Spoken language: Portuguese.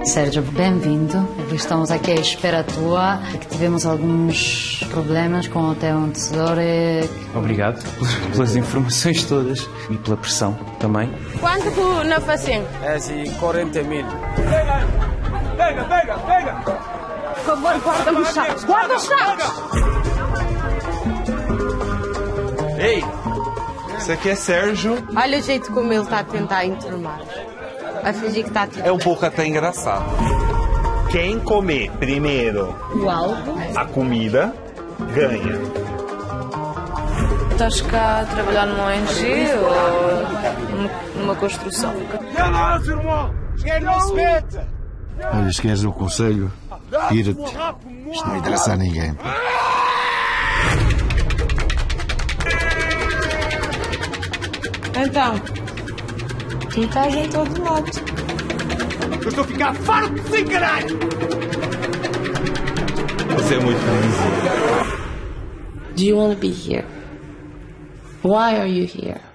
Sérgio, bem-vindo. Estamos aqui à espera tua, que tivemos alguns problemas com o teu antecessor. Obrigado pelas informações todas e pela pressão também. Quanto que não fazem? É assim, 40 mil. Pega! Por favor, guarda os sacos! Guarda os sacos! Ei, isso aqui é Sérgio. Olha o jeito como ele está a tentar enturmar. A fingir que está a tirar. É um pouco até engraçado. Quem comer primeiro O alvo. a comida, ganha. Estás cá a trabalhar numa ONG ou numa construção? Olha, se queres o conselho, tira-te. Isto não interessa a ninguém. Então, tu estás em todo lado. Eu estou a ficar farto de si, caralho! Você é muito previsível. Do you want to be here? Why are you here?